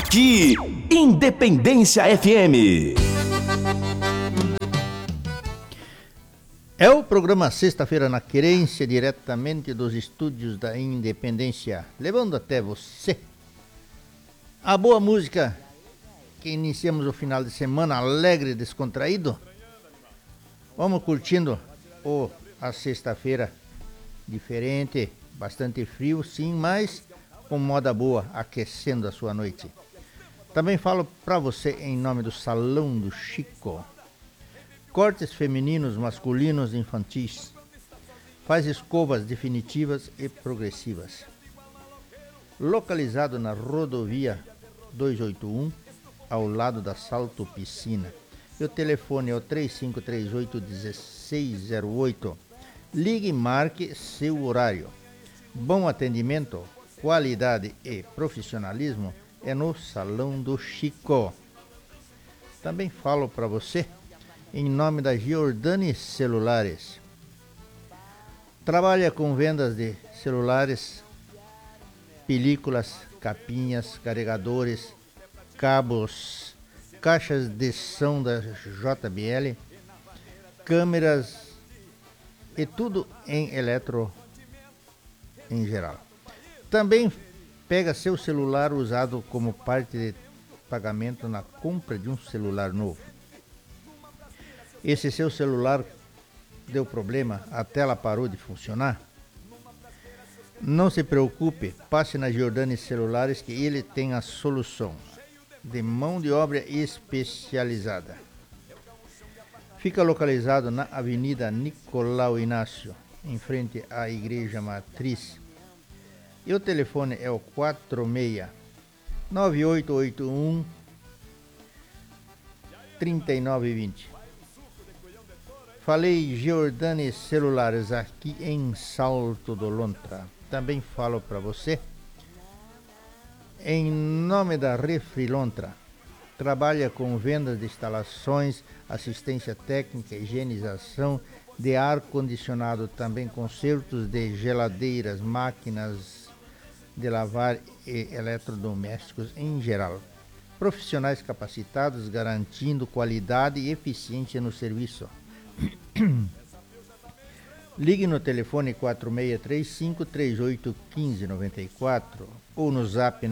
Aqui, Independência FM. É o programa Sexta-feira na Querência, diretamente dos estúdios da Independência, levando até você a boa música que iniciamos o final de semana alegre e descontraído. Vamos curtindo a sexta-feira diferente, bastante frio sim, mas com moda boa, aquecendo a sua noite. Também falo para você em nome do Salão do Chico. Cortes femininos, masculinos e infantis. Faz escovas definitivas e progressivas. Localizado na rodovia 281, ao lado da Salto Piscina. E o telefone é o 3538-1608. Ligue e marque seu horário. Bom atendimento, qualidade e profissionalismo é no Salão do Chico. Também falo para você em nome da Giordani Celulares. Trabalha com vendas de celulares, películas, capinhas, carregadores, cabos, caixas de som da JBL, câmeras e tudo em eletro em geral. Também pega seu celular usado como parte de pagamento na compra de um celular novo. Esse seu celular deu problema, a tela parou de funcionar? Não se preocupe, passe na Giordani Celulares que ele tem a solução, de mão de obra especializada. Fica localizado na Avenida Nicolau Inácio, em frente à Igreja Matriz. E o telefone é o 46-9881-3920. Falei Giordani Celulares aqui em Salto do Lontra. Também falo para você em nome da Refrilontra. Trabalha com vendas de instalações, assistência técnica, higienização de ar-condicionado, também consertos de geladeiras, máquinas de lavar e eletrodomésticos em geral. Profissionais capacitados garantindo qualidade e eficiência no serviço. Ligue no telefone 4635-381594 ou no zap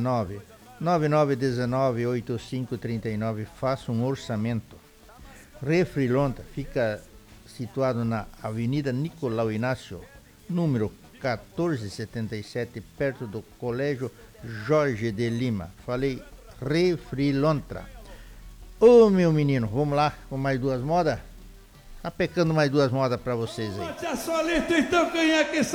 99919-8539. Faça um orçamento. Refrilonta fica situado na Avenida Nicolau Inácio, número 1477, perto do Colégio Jorge de Lima. Falei Refrilontra. Ô meu menino, vamos lá com mais duas modas? Tá pecando mais duas modas pra vocês aí. Bote a sua letra então, quem é que